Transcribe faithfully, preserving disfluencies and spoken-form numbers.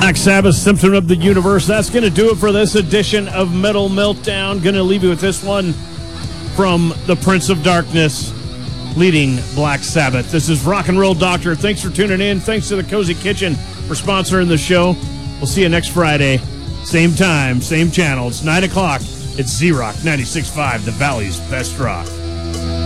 Black Sabbath, Symptom of the Universe. That's going to do it for this edition of Metal Meltdown. Going to leave you with this one from the Prince of Darkness, leading Black Sabbath. This is Rock and Roll Doctor. Thanks for tuning in. Thanks to the Cozy Kitchen for sponsoring the show. We'll see you next Friday. Same time, same channel. It's nine o'clock. It's Z-Rock ninety-six point five, the Valley's best rock.